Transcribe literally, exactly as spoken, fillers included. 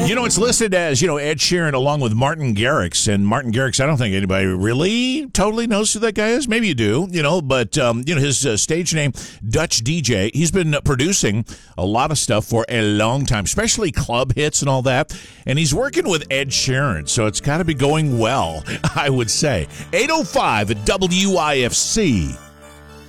You know, it's listed as, you know, Ed Sheeran along with Martin Garrix. And Martin Garrix, I don't think anybody really totally knows who that guy is. Maybe you do, you know, but, um, you know, his uh, stage name, Dutch D J, he's been uh, producing a lot of stuff for a long time, especially club hits and all that. And he's working with Ed Sheeran, so it's got to be going well, I would say. eight oh five at W I F C.